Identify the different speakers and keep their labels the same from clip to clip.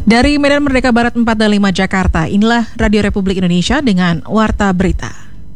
Speaker 1: Dari Medan Merdeka Barat 4 dan 5 Jakarta, inilah Radio Republik Indonesia dengan Warta Berita.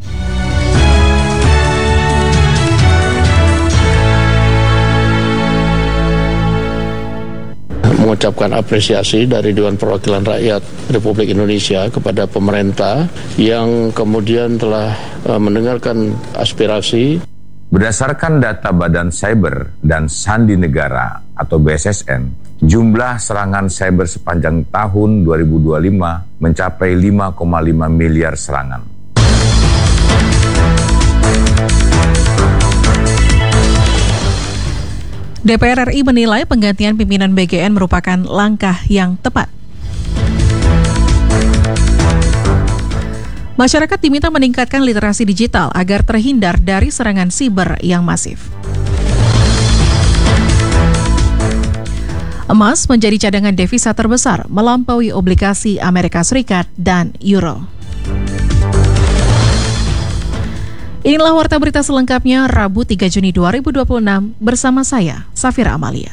Speaker 2: Mengucapkan apresiasi dari Dewan Perwakilan Rakyat Republik Indonesia kepada pemerintah yang kemudian telah mendengarkan aspirasi.
Speaker 3: Berdasarkan data Badan Cyber dan Sandi Negara atau BSSN, jumlah serangan cyber sepanjang tahun 2025 mencapai 5,5 miliar serangan.
Speaker 1: DPR RI menilai penggantian pimpinan BGN merupakan langkah yang tepat. Masyarakat diminta meningkatkan literasi digital agar terhindar dari serangan siber yang masif. Emas menjadi cadangan devisa terbesar melampaui obligasi Amerika Serikat dan Euro. Inilah Warta Berita selengkapnya Rabu 3 Juni 2026 bersama saya, Safira Amalia.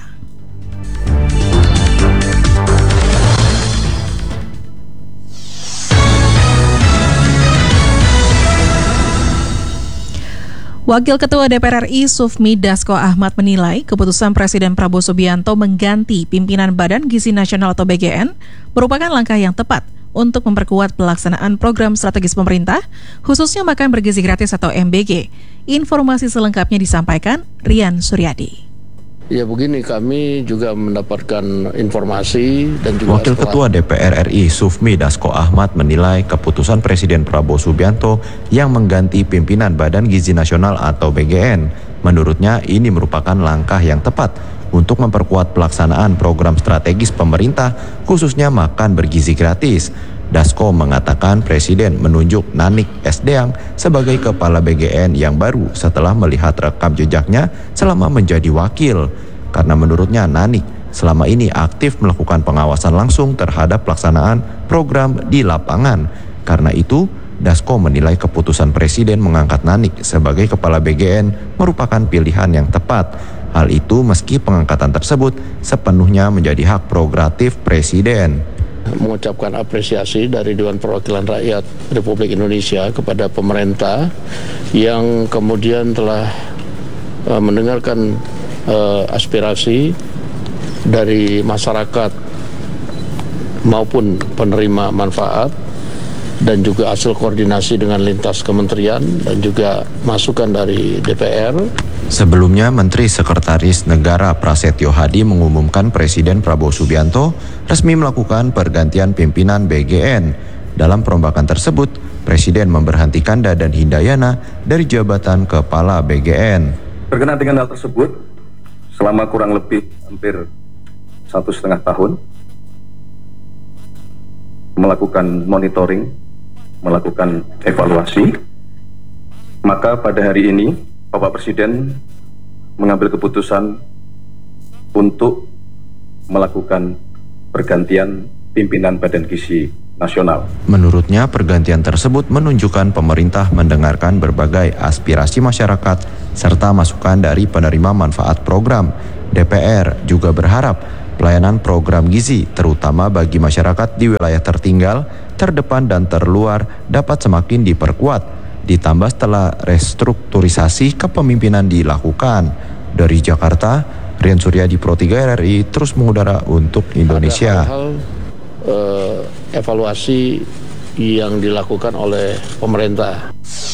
Speaker 1: Wakil Ketua DPR RI Sufmi Dasko Ahmad menilai keputusan Presiden Prabowo Subianto mengganti pimpinan Badan Gizi Nasional atau BGN merupakan langkah yang tepat untuk memperkuat pelaksanaan program strategis pemerintah, khususnya makan bergizi gratis atau MBG. Informasi selengkapnya disampaikan Rian Suryadi.
Speaker 2: Ya begini, kami juga mendapatkan informasi dan juga
Speaker 4: Wakil Ketua DPR RI Sufmi Dasko Ahmad menilai keputusan Presiden Prabowo Subianto yang mengganti pimpinan Badan Gizi Nasional atau BGN. Menurutnya ini merupakan langkah yang tepat untuk memperkuat pelaksanaan program strategis pemerintah, khususnya makan bergizi gratis. Dasko mengatakan Presiden menunjuk Nanik Esdeang sebagai kepala BGN yang baru setelah melihat rekam jejaknya selama menjadi wakil. Karena menurutnya Nanik selama ini aktif melakukan pengawasan langsung terhadap pelaksanaan program di lapangan. Karena itu, Dasko menilai keputusan Presiden mengangkat Nanik sebagai kepala BGN merupakan pilihan yang tepat. Hal itu meski pengangkatan tersebut sepenuhnya menjadi hak prerogatif Presiden.
Speaker 2: Mengucapkan apresiasi dari Dewan Perwakilan Rakyat Republik Indonesia kepada pemerintah yang kemudian telah mendengarkan aspirasi dari masyarakat maupun penerima manfaat dan juga hasil koordinasi dengan lintas kementerian dan juga masukan dari DPR.
Speaker 4: Sebelumnya, Menteri Sekretaris Negara Prasetyo Hadi mengumumkan Presiden Prabowo Subianto resmi melakukan pergantian pimpinan BGN. Dalam perombakan tersebut, Presiden memberhentikan Dadan Hindayana dari jabatan Kepala BGN.
Speaker 5: Berkenaan dengan hal tersebut, selama kurang lebih hampir 1,5 tahun, melakukan monitoring, melakukan evaluasi, maka pada hari ini Bapak Presiden mengambil keputusan untuk melakukan pergantian pimpinan Badan Gizi Nasional.
Speaker 4: Menurutnya, pergantian tersebut menunjukkan pemerintah mendengarkan berbagai aspirasi masyarakat serta masukan dari penerima manfaat program. DPR juga berharap pelayanan program gizi, terutama bagi masyarakat di wilayah tertinggal, terdepan dan terluar dapat semakin diperkuat. Ditambah setelah restrukturisasi kepemimpinan dilakukan. Dari Jakarta, Rian Suryadi Pro 3 RRI terus mengudara untuk Indonesia.
Speaker 2: Ada hal evaluasi yang dilakukan oleh pemerintah.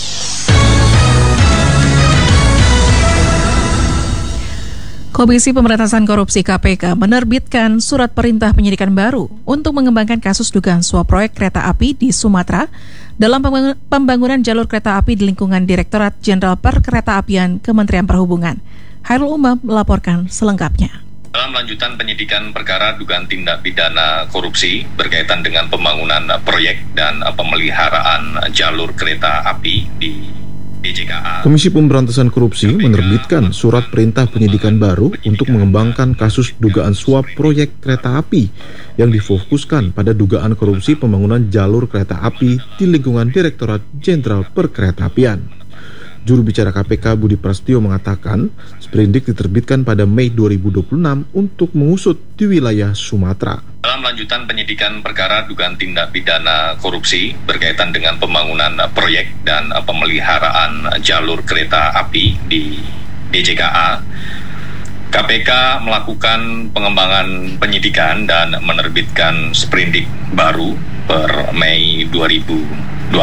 Speaker 1: Komisi Pemberantasan Korupsi KPK menerbitkan surat perintah penyidikan baru untuk mengembangkan kasus dugaan suap proyek kereta api di Sumatera dalam pembangunan jalur kereta api di lingkungan Direktorat Jenderal Perkeretaapian Kementerian Perhubungan. Hairul Umam melaporkan selengkapnya.
Speaker 6: Dalam lanjutan penyidikan perkara dugaan tindak pidana korupsi berkaitan dengan pembangunan proyek dan pemeliharaan jalur kereta api di DJKA.
Speaker 7: Komisi Pemberantasan Korupsi menerbitkan surat perintah penyidikan baru untuk mengembangkan kasus dugaan suap proyek kereta api yang difokuskan pada dugaan korupsi pembangunan jalur kereta api di lingkungan Direktorat Jenderal Perkeretaapian. Juru bicara KPK Budi Prasetyo mengatakan, sprindik diterbitkan pada Mei 2026 untuk mengusut di wilayah Sumatera.
Speaker 6: dalam lanjutan penyidikan perkara dugaan tindak pidana korupsi berkaitan dengan pembangunan proyek dan pemeliharaan jalur kereta api di DJKA, KPK melakukan pengembangan penyidikan dan menerbitkan sprindik baru per Mei 2026,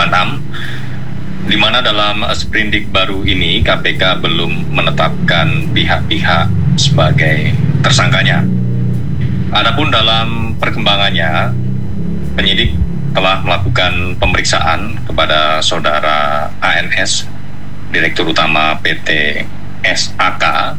Speaker 6: di mana dalam sprindik baru ini KPK belum menetapkan pihak-pihak sebagai tersangkanya. Adapun dalam perkembangannya, penyidik telah melakukan pemeriksaan kepada saudara ANS, Direktur Utama PT SAK,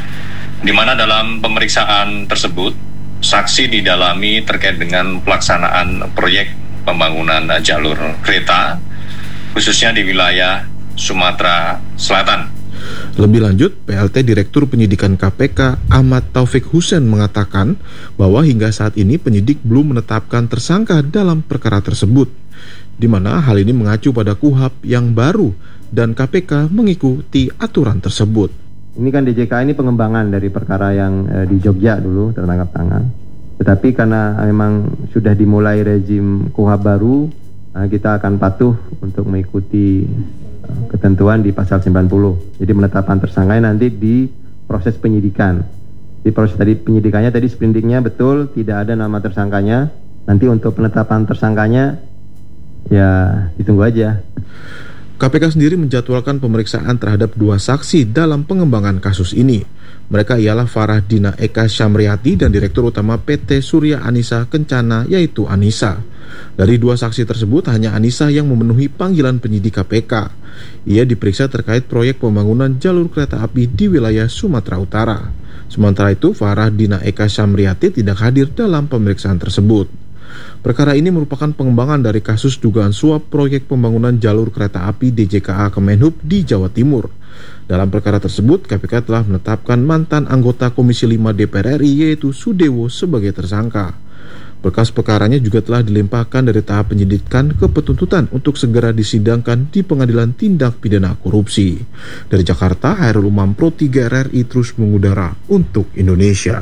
Speaker 6: di mana dalam pemeriksaan tersebut saksi didalami terkait dengan pelaksanaan proyek pembangunan jalur kereta, khususnya di wilayah Sumatera Selatan.
Speaker 7: Lebih lanjut, PLT Direktur Penyidikan KPK Ahmad Taufik Husein mengatakan bahwa hingga saat ini penyidik belum menetapkan tersangka dalam perkara tersebut, di mana hal ini mengacu pada KUHP yang baru dan KPK mengikuti aturan tersebut.
Speaker 8: Ini kan DJK ini pengembangan dari perkara yang di Jogja dulu tertangkap tangan. Tetapi karena memang sudah dimulai rezim KUHP baru, kita akan patuh untuk mengikuti ketentuan di pasal 90. Jadi penetapan tersangka nanti di proses penyidikan. Di proses tadi penyidikannya tadi sprindiknya betul tidak ada nama tersangkanya. Nanti untuk penetapan tersangkanya ya ditunggu aja.
Speaker 7: KPK sendiri menjadwalkan pemeriksaan terhadap 2 saksi dalam pengembangan kasus ini. Mereka ialah Farah Dina Eka Syamriati dan Direktur Utama PT Surya Anisa Kencana, yaitu Anissa. Dari 2 saksi tersebut, hanya Anissa yang memenuhi panggilan penyidik KPK. Ia diperiksa terkait proyek pembangunan jalur kereta api di wilayah Sumatera Utara. Sementara itu, Farah Dina Eka Syamriati tidak hadir dalam pemeriksaan tersebut. Perkara ini merupakan pengembangan dari kasus dugaan suap proyek pembangunan jalur kereta api DJKA Kemenhub di Jawa Timur. Dalam perkara tersebut, KPK telah menetapkan mantan anggota Komisi 5 DPR RI yaitu Sudewo sebagai tersangka. Berkas perkaranya juga telah dilimpahkan dari tahap penyidikan ke penuntutan untuk segera disidangkan di Pengadilan Tindak Pidana Korupsi. Dari Jakarta, Hairul Umam, Pro 3 RRI terus mengudara untuk Indonesia.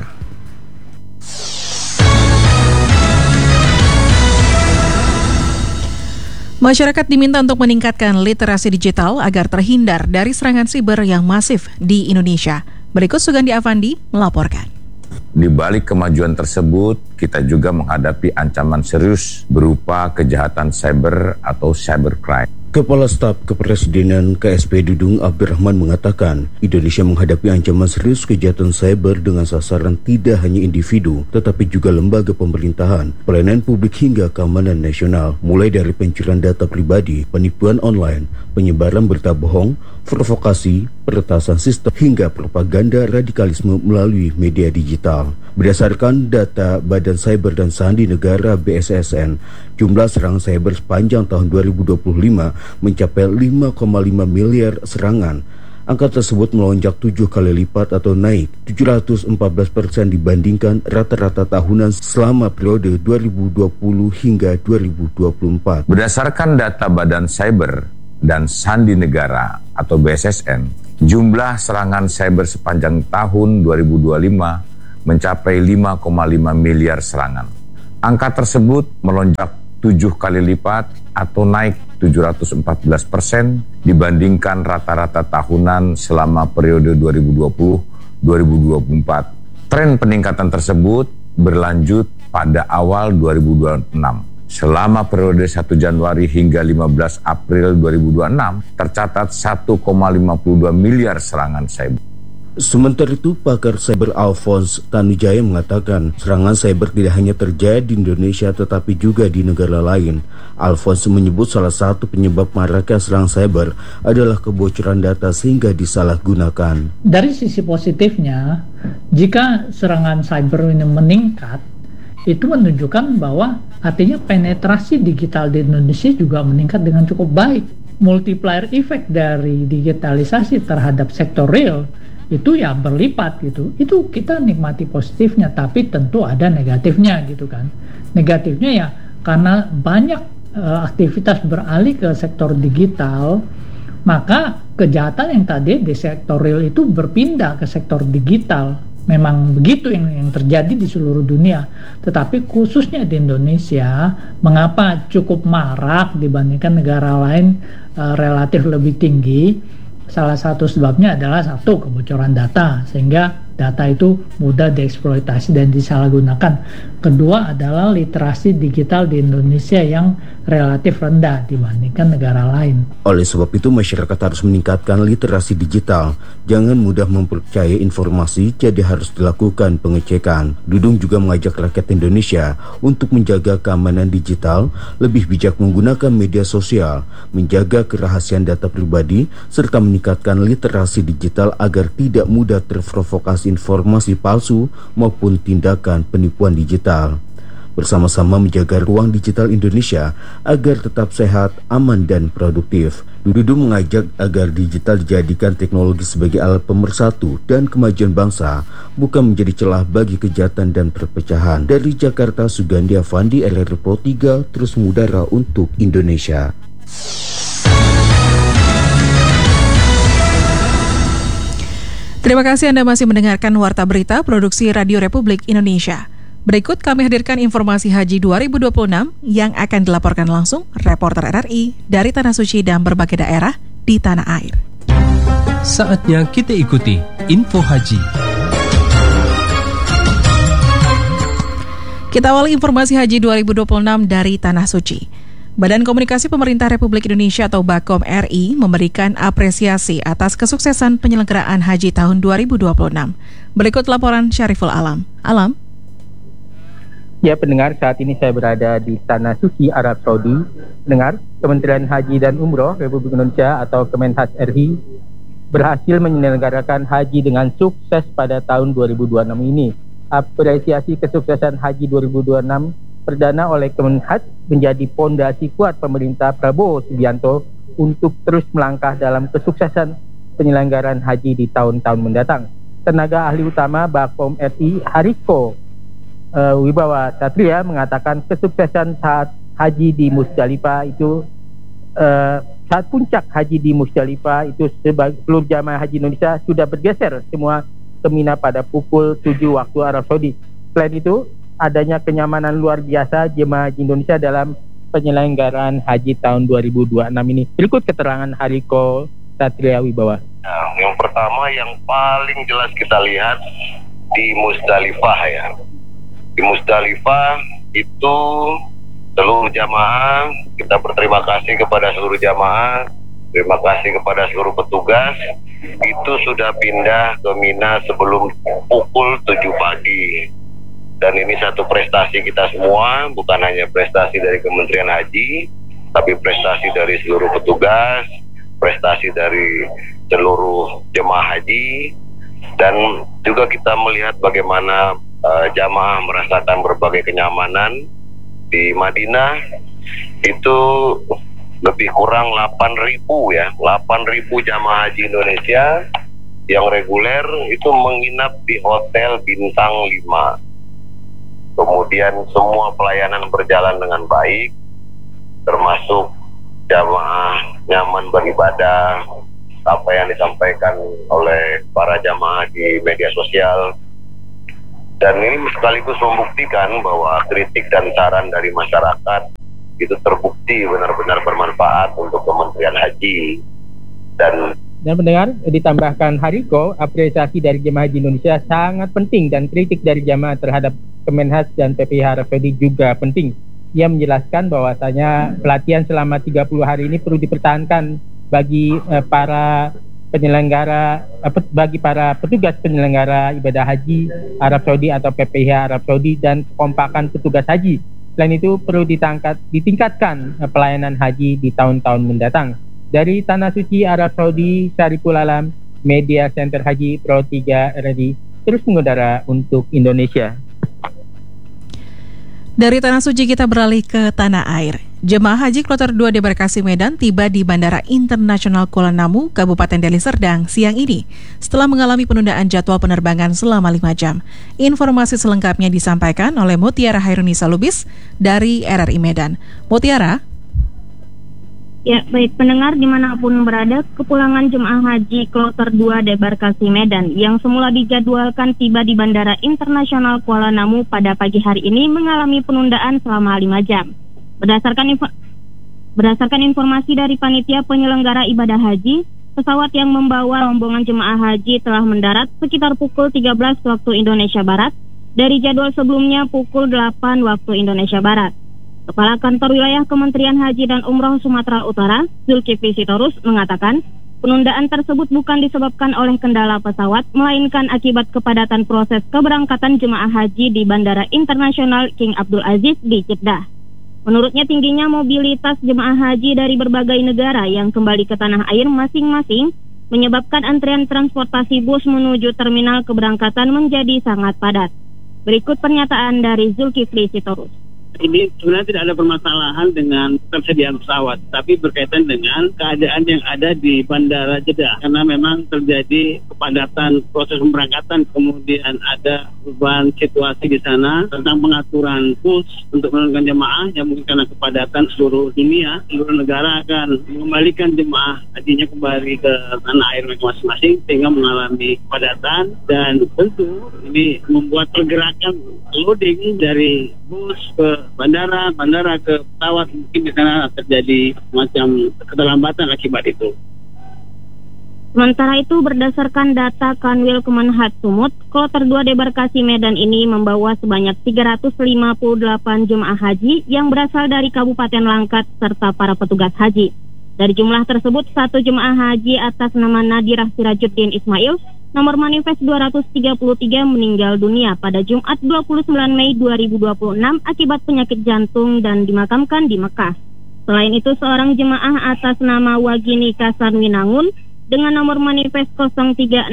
Speaker 1: Masyarakat diminta untuk meningkatkan literasi digital agar terhindar dari serangan siber yang masif di Indonesia. Berikut Sugandi Avandi melaporkan.
Speaker 3: Di balik kemajuan tersebut, kita juga menghadapi ancaman serius berupa kejahatan cyber atau cybercrime.
Speaker 9: Kepala Staf Kepresidenan KSP Dudung Abdurrahman mengatakan, Indonesia menghadapi ancaman serius kejahatan cyber dengan sasaran tidak hanya individu, tetapi juga lembaga pemerintahan, pelayanan publik hingga keamanan nasional, mulai dari pencurian data pribadi, penipuan online, penyebaran berita bohong, provokasi, peretasan sistem, hingga propaganda radikalisme melalui media digital. Berdasarkan data Badan Cyber dan Sandi Negara BSSN, jumlah serangan cyber sepanjang tahun 2025 mencapai 5,5 miliar serangan. Angka tersebut melonjak 7 kali lipat atau naik 714% dibandingkan rata-rata tahunan selama periode 2020 hingga 2024.
Speaker 3: Berdasarkan data Badan Cyber dan Sandi Negara atau BSSN, jumlah serangan cyber sepanjang tahun 2025 mencapai 5,5 miliar serangan. Angka tersebut melonjak 7 kali lipat atau naik 714% dibandingkan rata-rata tahunan selama periode 2020-2024. Tren peningkatan tersebut berlanjut pada awal 2026. Selama periode 1 Januari hingga 15 April 2026 tercatat 1,52 miliar serangan cyber.
Speaker 9: Sementara itu, pakar cyber Alphonse Tanujaya mengatakan serangan cyber tidak hanya terjadi di Indonesia tetapi juga di negara lain. Alphonse menyebut salah satu penyebab maraknya serangan cyber adalah kebocoran data sehingga disalahgunakan.
Speaker 10: Dari sisi positifnya, jika serangan cyber ini meningkat, itu menunjukkan bahwa artinya penetrasi digital di Indonesia juga meningkat dengan cukup baik. Multiplier effect dari digitalisasi terhadap sektor real itu ya berlipat gitu. Itu kita nikmati positifnya, tapi tentu ada negatifnya gitu kan. Negatifnya ya karena banyak aktivitas beralih ke sektor digital, maka kejahatan yang tadi di sektor real itu berpindah ke sektor digital. memang begitu yang terjadi di seluruh dunia. Tetapi khususnya di Indonesia, mengapa cukup marak dibandingkan negara lain relatif lebih tinggi? Salah satu sebabnya adalah kebocoran data, sehingga data itu mudah dieksploitasi dan disalahgunakan. Kedua adalah literasi digital di Indonesia yang relatif rendah dibandingkan negara lain.
Speaker 9: Oleh sebab itu, masyarakat harus meningkatkan literasi digital. Jangan mudah mempercayai informasi, jadi harus dilakukan pengecekan. Dudung juga mengajak rakyat Indonesia untuk menjaga keamanan digital, lebih bijak menggunakan media sosial, menjaga kerahasiaan data pribadi, serta meningkatkan literasi digital agar tidak mudah terprovokasi informasi palsu maupun tindakan penipuan digital. Bersama-sama menjaga ruang digital Indonesia agar tetap sehat, aman, dan produktif. Dudung mengajak agar digital dijadikan teknologi sebagai alat pemersatu dan kemajuan bangsa, bukan menjadi celah bagi kejahatan dan perpecahan. Dari Jakarta, Sugandi Avandi, LR Pro 3, terus mengudara untuk Indonesia.
Speaker 1: Terima kasih Anda masih mendengarkan Warta Berita Produksi Radio Republik Indonesia. Berikut kami hadirkan informasi Haji 2026 yang akan dilaporkan langsung reporter RRI dari Tanah Suci dan berbagai daerah di tanah air.
Speaker 11: Saatnya kita ikuti Info Haji.
Speaker 1: Kita awali informasi Haji 2026 dari Tanah Suci. Badan Komunikasi Pemerintah Republik Indonesia atau BAKOM RI memberikan apresiasi atas kesuksesan penyelenggaraan haji tahun 2026. Berikut laporan Syariful Alam. Alam.
Speaker 12: Ya pendengar, saat ini saya berada di Tanah Suci, Arab Saudi. Pendengar, Kementerian Haji dan Umroh Republik Indonesia atau Kemenhaj RI berhasil menyelenggarakan haji dengan sukses pada tahun 2026 ini. Apresiasi kesuksesan haji 2026 perdana oleh Kemenhaj menjadi pondasi kuat pemerintah Prabowo Subianto untuk terus melangkah dalam kesuksesan penyelenggaraan haji di tahun-tahun mendatang. Tenaga ahli utama BAKOM RI Hariko Wibawa Satria mengatakan kesuksesan saat haji di Musdalifah itu saat puncak haji di Musdalifah itu seluruh jamaah haji Indonesia sudah bergeser semua ke Mina pada pukul 7 waktu Arab Saudi. Selain itu, adanya kenyamanan luar biasa jemaah haji Indonesia dalam penyelenggaraan haji tahun 2026 ini. Berikut keterangan Hariko Satria Wibawa.
Speaker 13: Nah, yang pertama yang paling jelas kita lihat di Musdalifah ya. Di Musdalifah itu seluruh jamaah, kita berterima kasih kepada seluruh jamaah, terima kasih kepada seluruh petugas, itu sudah pindah ke Mina sebelum pukul 7 pagi. Dan ini satu prestasi kita semua, bukan hanya prestasi dari Kementerian Haji, tapi prestasi dari seluruh petugas, prestasi dari seluruh jemaah haji, dan juga kita melihat bagaimana jamaah merasakan berbagai kenyamanan. Di Madinah itu lebih kurang 8.000 ya, 8.000 jamaah haji Indonesia yang reguler itu menginap di hotel bintang 5. Kemudian semua pelayanan berjalan dengan baik, termasuk jamaah nyaman beribadah, apa yang disampaikan oleh para jamaah di media sosial. Dan ini sekaligus membuktikan bahwa kritik dan saran dari masyarakat itu terbukti benar-benar bermanfaat untuk Kementerian Haji. Dan
Speaker 12: pendengar, ditambahkan Hariko, apresiasi dari jemaah haji Indonesia sangat penting dan kritik dari jamaah terhadap Kemenhaj dan PPH Arab Saudi juga penting. Ia menjelaskan bahwasanya pelatihan selama 30 hari ini perlu dipertahankan bagi para penyelenggara, bagi para petugas penyelenggara ibadah haji Arab Saudi atau PPH Arab Saudi dan kekompakan petugas haji. Selain itu perlu ditingkatkan pelayanan haji di tahun-tahun mendatang. Dari Tanah Suci Arab Saudi, Syariful Alam, Media Center Haji Pro 3 RRI, terus mengudara untuk Indonesia.
Speaker 1: Dari Tanah Suci kita beralih ke tanah air. Jemaah Haji Kloter 2 Debarkasi Medan tiba di Bandara Internasional Kuala Namu, Kabupaten Deli Serdang siang ini setelah mengalami penundaan jadwal penerbangan selama 5 jam. Informasi selengkapnya disampaikan oleh Mutiara Hairunisa Lubis dari RRI Medan. Mutiara.
Speaker 14: Ya, baik pendengar dimanapun berada, kepulangan jemaah haji Kloter 2 Debarkasi Medan yang semula dijadwalkan tiba di Bandara Internasional Kuala Namu pada pagi hari ini mengalami penundaan selama 5 jam. Berdasarkan informasi dari panitia penyelenggara ibadah haji, pesawat yang membawa rombongan jemaah haji telah mendarat sekitar pukul 13 waktu Indonesia Barat dari jadwal sebelumnya pukul 8 waktu Indonesia Barat. Kepala Kantor Wilayah Kementerian Haji dan Umroh Sumatera Utara, Zulkifli Sitorus, mengatakan penundaan tersebut bukan disebabkan oleh kendala pesawat, melainkan akibat kepadatan proses keberangkatan jemaah haji di Bandara Internasional King Abdul Aziz di Jeddah. Menurutnya tingginya mobilitas jemaah haji dari berbagai negara yang kembali ke tanah air masing-masing menyebabkan antrean transportasi bus menuju terminal keberangkatan menjadi sangat padat. Berikut pernyataan dari Zulkifli Sitorus.
Speaker 15: Ini sebenarnya tidak ada permasalahan dengan persediaan pesawat, tapi berkaitan dengan keadaan yang ada di Bandara Jeddah. Karena memang terjadi kepadatan proses pemberangkatan, kemudian ada perubahan situasi di sana tentang pengaturan bus untuk menurunkan jemaah yang mungkin karena kepadatan seluruh dunia, seluruh negara akan mengembalikan jemaah hajinya kembali ke tanah air mereka masing-masing sehingga mengalami kepadatan, dan tentu ini membuat pergerakan loading dari bus ke bandara ke pesawat, mungkin di sana terjadi macam keterlambatan akibat itu.
Speaker 14: Sementara itu, berdasarkan data Kanwil Kemenhad Sumut, Kloter 2 Debarkasi Medan ini membawa sebanyak 358 jemaah haji yang berasal dari Kabupaten Langkat serta para petugas haji. Dari jumlah tersebut, 1 jemaah haji atas nama Nadirah Sirajuddin Ismail, nomor manifest 233 meninggal dunia pada Jumat 29 Mei 2026 akibat penyakit jantung dan dimakamkan di Mekah. Selain itu, seorang jemaah atas nama Wagini Kasanwinangun dengan nomor manifest 036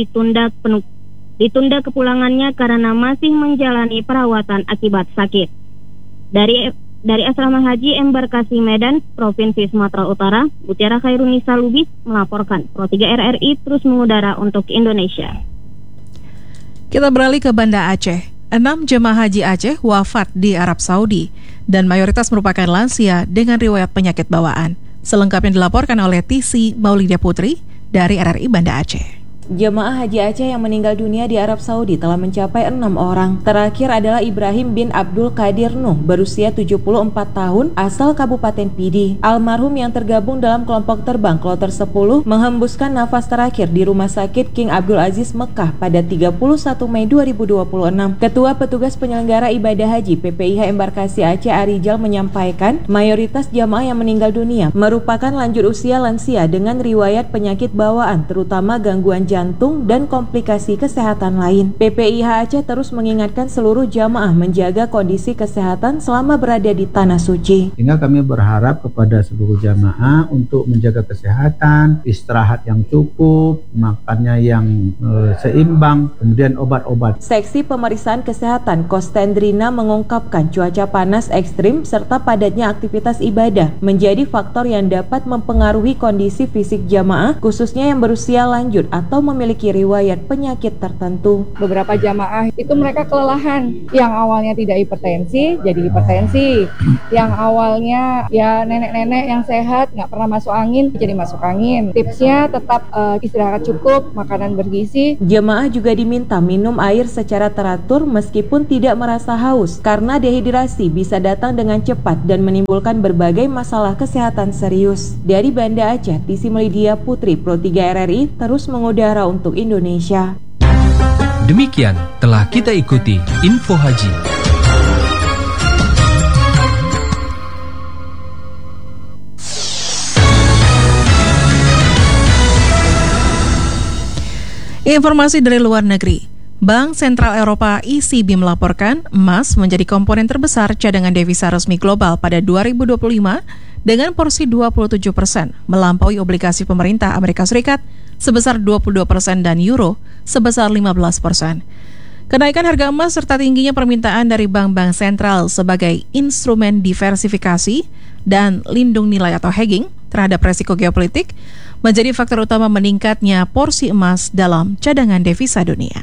Speaker 14: ditunda kepulangannya karena masih menjalani perawatan akibat sakit. Dari Asrama Haji Embarkasi Medan, Provinsi Sumatera Utara, Mutiara Khairunisa Lubis melaporkan. Pro 3 RRI terus mengudara untuk Indonesia.
Speaker 1: Kita beralih ke Banda Aceh. 6 jemaah haji Aceh wafat di Arab Saudi dan mayoritas merupakan lansia dengan riwayat penyakit bawaan. Selengkapnya dilaporkan oleh TC Maulidia Putri dari RRI Banda Aceh.
Speaker 16: Jemaah haji Aceh yang meninggal dunia di Arab Saudi telah mencapai 6 orang. Terakhir adalah Ibrahim bin Abdul Qadir Nuh, berusia 74 tahun, asal Kabupaten Pidi. Almarhum yang tergabung dalam kelompok terbang Kloter 10 menghembuskan nafas terakhir di Rumah Sakit King Abdul Aziz Mekah pada 31 Mei 2026. Ketua Petugas Penyelenggara Ibadah Haji PPIH Embarkasi Aceh Arijal menyampaikan mayoritas jamaah yang meninggal dunia merupakan lanjut usia lansia dengan riwayat penyakit bawaan, terutama gangguan jantung dan komplikasi kesehatan lain. PPIH Aceh terus mengingatkan seluruh jamaah menjaga kondisi kesehatan selama berada di Tanah Suci.
Speaker 17: Sehingga kami berharap kepada seluruh jamaah untuk menjaga kesehatan, istirahat yang cukup, makannya yang seimbang, kemudian obat-obat.
Speaker 16: Seksi Pemeriksaan Kesehatan Kostendrina mengungkapkan cuaca panas ekstrim serta padatnya aktivitas ibadah menjadi faktor yang dapat mempengaruhi kondisi fisik jamaah, khususnya yang berusia lanjut atau memiliki riwayat penyakit tertentu.
Speaker 18: Beberapa jamaah itu mereka kelelahan, yang awalnya tidak hipertensi jadi hipertensi, yang awalnya ya nenek-nenek yang sehat nggak pernah masuk angin jadi masuk angin. Tipsnya tetap istirahat cukup, makanan bergizi.
Speaker 16: Jemaah juga diminta minum air secara teratur meskipun tidak merasa haus karena dehidrasi bisa datang dengan cepat dan menimbulkan berbagai masalah kesehatan serius. Dari Banda Aceh, TC Maulidia Putri, Pro 3 RRI terus mengudara untuk Indonesia.
Speaker 11: Demikian telah kita ikuti Info Haji.
Speaker 1: Informasi dari luar negeri. Bank Sentral Eropa ECB melaporkan emas menjadi komponen terbesar cadangan devisa resmi global pada 2025 dengan porsi 27%, melampaui obligasi pemerintah Amerika Serikat sebesar 22% dan euro sebesar 15%. Kenaikan harga emas serta tingginya permintaan dari bank-bank sentral sebagai instrumen diversifikasi dan lindung nilai atau hedging terhadap resiko geopolitik menjadi faktor utama meningkatnya porsi emas dalam cadangan devisa dunia.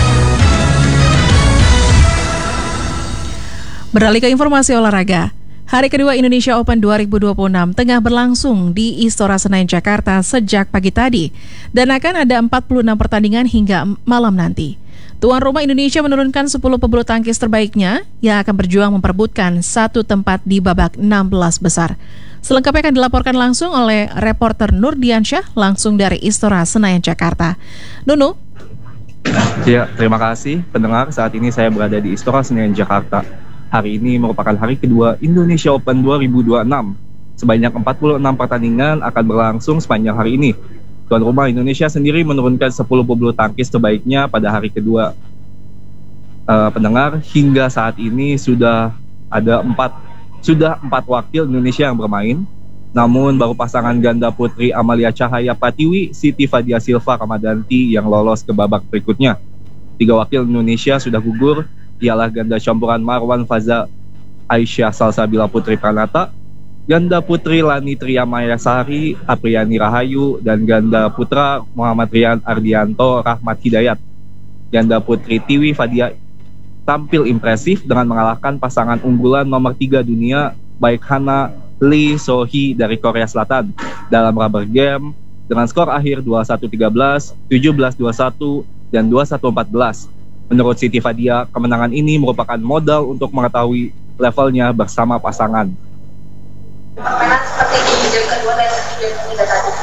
Speaker 1: Beralih ke informasi olahraga. Hari kedua Indonesia Open 2026 tengah berlangsung di Istora Senayan, Jakarta sejak pagi tadi dan akan ada 46 pertandingan hingga malam nanti. Tuan rumah Indonesia menurunkan 10 pebulu tangkis terbaiknya yang akan berjuang memperebutkan satu tempat di babak 16 besar. Selengkapnya akan dilaporkan langsung oleh reporter Nur Diansyah langsung dari Istora Senayan, Jakarta. Nunu?
Speaker 19: Ya, terima kasih pendengar. Saat ini saya berada di Istora Senayan, Jakarta. Hari ini merupakan hari kedua Indonesia Open 2026. Sebanyak 46 pertandingan akan berlangsung sepanjang hari ini. Tuan rumah Indonesia sendiri menurunkan 10 pebulu tangkis terbaiknya pada hari kedua. Pendengar, hingga saat ini sudah ada 4 wakil Indonesia yang bermain. Namun baru pasangan ganda putri Amalia Cahaya Pratiwi, Siti Fadia Silva Ramadanti yang lolos ke babak berikutnya. 3 wakil Indonesia sudah gugur, ialah ganda campuran Marwan Faza Aisyah Salsabila Putri Pranata, ganda putri Lani Triamaya Sari Apriani Rahayu, dan ganda putra Muhammad Rian Ardianto Rahmat Hidayat. Ganda putri Tiwi Fadia tampil impresif dengan mengalahkan pasangan unggulan nomor 3 dunia baik Hana Lee So-hee dari Korea Selatan dalam rubber game dengan skor akhir 21-13, 17-21, dan 21-14. Menurut Siti Fadia, kemenangan ini merupakan modal untuk mengetahui levelnya bersama pasangan.
Speaker 20: Permainan seperti di game kedua dan game ketiga tadi.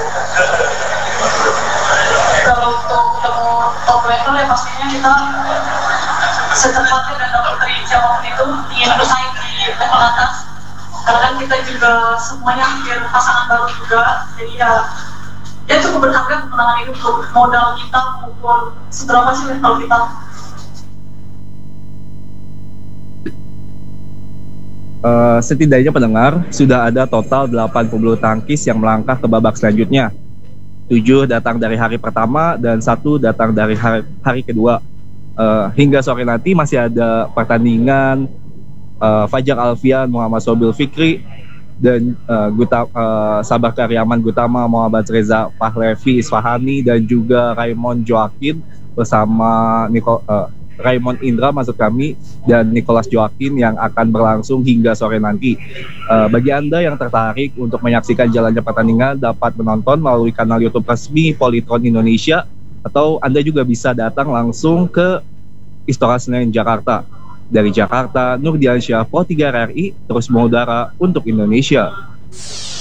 Speaker 20: Kalau untuk ketemu top level ya pastinya kita secepatnya dan dapat siapapun itu ingin bersaing di level atas. Karena kan kita juga semuanya hampir pasangan baru juga, jadi ya cukup berharga kemenangan ini untuk modal kita maupun seberapa sih level kita.
Speaker 19: Setidaknya pendengar, sudah ada total 8 pebulu tangkis yang melangkah ke babak selanjutnya. 7 datang dari hari pertama dan 1 datang dari hari kedua. Hingga sore nanti masih ada pertandingan Fajar Alfian, Muhammad Sobil Fikri, dan Sabar Karyaman Gutama, Muhammad Reza Pahlevi Isfahani, dan juga Raymond Joaquin bersama Raymond Indra dan Nicholas Joaquin yang akan berlangsung hingga sore nanti. Bagi Anda yang tertarik untuk menyaksikan jalannya pertandingan, dapat menonton melalui kanal YouTube resmi Polytron Indonesia, atau Anda juga bisa datang langsung ke Istora Senayan, Jakarta. Dari Jakarta, Nur Diansyah, Pro 3 RRI, terus mengudara untuk Indonesia.